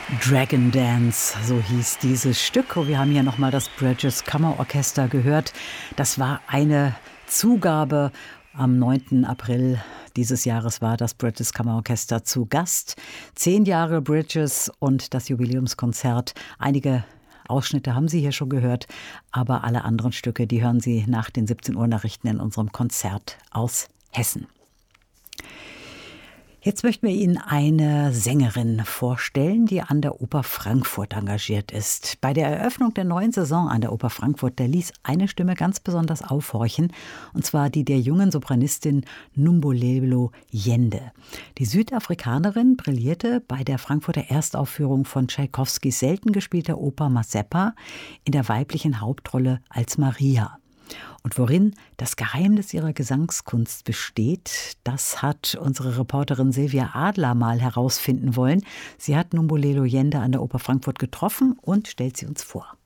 Dragon Dance, so hieß dieses Stück. Wir haben hier nochmal das Bridges Kammerorchester gehört. Das war eine Zugabe. Am 9. April dieses Jahres war das Bridges Kammerorchester zu Gast. 10 Jahre Bridges und das Jubiläumskonzert. Einige Ausschnitte haben Sie hier schon gehört, aber alle anderen Stücke, die hören Sie nach den 17 Uhr Nachrichten in unserem Konzert aus Hessen. Jetzt möchten wir Ihnen eine Sängerin vorstellen, die an der Oper Frankfurt engagiert ist. Bei der Eröffnung der neuen Saison an der Oper Frankfurt, da ließ eine Stimme ganz besonders aufhorchen, und zwar die der jungen Sopranistin Numbulelo Yende. Die Südafrikanerin brillierte bei der Frankfurter Erstaufführung von Tschaikowskis selten gespielter Oper Mazeppa in der weiblichen Hauptrolle als Maria. Und worin das Geheimnis ihrer Gesangskunst besteht, das hat unsere Reporterin Silvia Adler mal herausfinden wollen. Sie hat Numbulelo Yende an der Oper Frankfurt getroffen und stellt sie uns vor.